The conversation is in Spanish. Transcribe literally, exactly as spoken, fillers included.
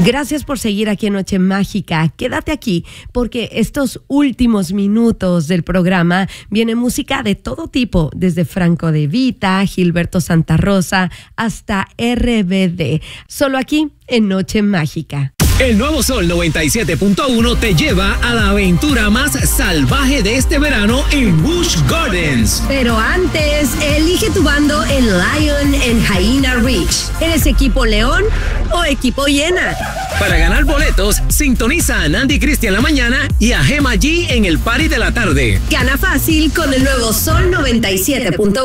Gracias por seguir aquí en Noche Mágica. Quédate aquí porque estos últimos minutos del programa viene música de todo tipo, desde Franco De Vita, Gilberto Santa Rosa hasta R B D. Solo aquí en Noche Mágica. El nuevo Sol noventa y siete punto uno te lleva a la aventura más salvaje de este verano en Busch Gardens. Pero antes, elige tu bando en Lion en Hyena Ridge. ¿Eres equipo León o equipo Hiena? Para ganar boletos, sintoniza a Nandy Cristian en la mañana y a Gema G en el party de la tarde. Gana fácil con el nuevo Sol noventa y siete punto uno.